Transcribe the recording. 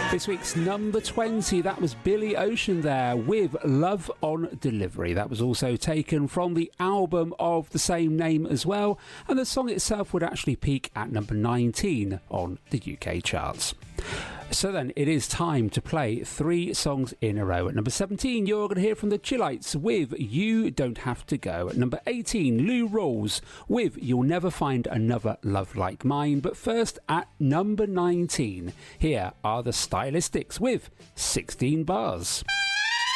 This week's number 20, that was Billy Ocean there with Love on Delivery. That was also taken from the album of the same name as well, and the song itself would actually peak at number 19 on the UK charts. So then it is time to play 3 songs in a row. At number 17, you're going to hear from the Chillites with You Don't Have to Go. At number 18, Lou Rawls with You'll Never Find Another Love Like Mine. But first, at number 19, here are the Stylistics with 16 Bars.